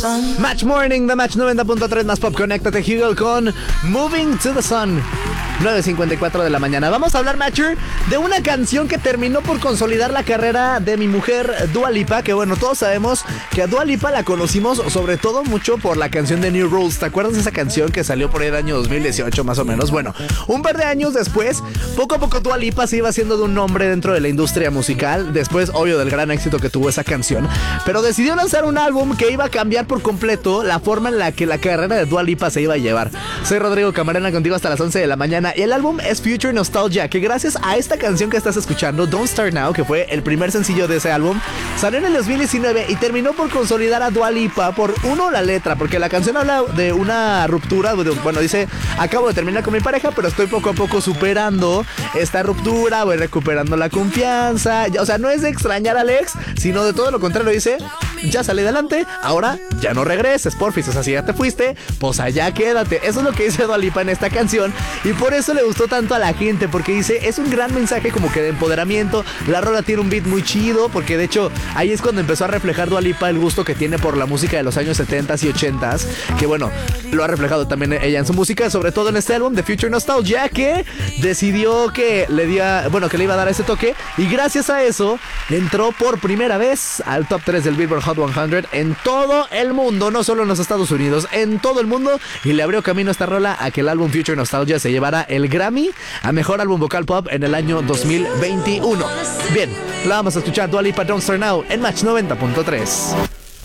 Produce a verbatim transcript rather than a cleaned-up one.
Match Morning de Match noventa punto tres más Pop. Conéctate, Hugo, con Moving to the Sun. nueve cincuenta y cuatro de la mañana. Vamos a hablar, Matcher, de una canción que terminó por consolidar la carrera de mi mujer Dua Lipa. Que bueno, todos sabemos que a Dua Lipa la conocimos sobre todo mucho por la canción de New Rules. ¿Te acuerdas de esa canción que salió por el año dos mil dieciocho más o menos? Bueno, un par de años después, poco a poco Dua Lipa se iba haciendo de un nombre dentro de la industria musical. Después, obvio, del gran éxito que tuvo esa canción. Pero decidió lanzar un álbum que iba a cambiar por completo la forma en la que la carrera de Dua Lipa se iba a llevar. Soy Rodrigo Camarena, contigo hasta las once de la mañana. Y el álbum es Future Nostalgia, que gracias a esta canción que estás escuchando, Don't Start Now, que fue el primer sencillo de ese álbum, salió en el dos mil diecinueve y terminó por consolidar a Dua Lipa por, uno, la letra, porque la canción habla de una ruptura. Bueno, dice, acabo de terminar con mi pareja, pero estoy poco a poco superando esta ruptura, voy recuperando la confianza. O sea, no es de extrañar al ex, sino de todo lo contrario. Dice, ya salí adelante, ahora ya no regreses, porfis. O sea, si ya te fuiste, pues allá quédate. Eso es lo que dice Dua Lipa en esta canción, y por eso le gustó tanto a la gente, porque dice, es un gran mensaje como que de empoderamiento. La rola tiene un beat muy chido, porque de hecho ahí es cuando empezó a reflejar Dua Lipa el gusto que tiene por la música de los años setentas y ochentas, que bueno, lo ha reflejado también ella en su música, sobre todo en este álbum de Future Nostalgia, que decidió que le diera, bueno, que le iba a dar ese toque, y gracias a eso entró por primera vez al top tres del Billboard Hot cien en todo el mundo, no solo en los Estados Unidos, en todo el mundo, y le abrió camino a esta rola a que el álbum Future Nostalgia se llevara el Grammy a Mejor Álbum Vocal Pop en el año dos mil veintiuno. Bien, la vamos a escuchar, Dua Lipa, Don't Start Now, en Match noventa punto tres.